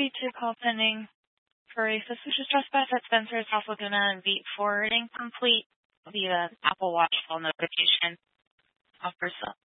speed-2 call pending for a suspicious trespass at Spencer's House Laguna and beat forwarding complete via Apple Watch phone notification. Officer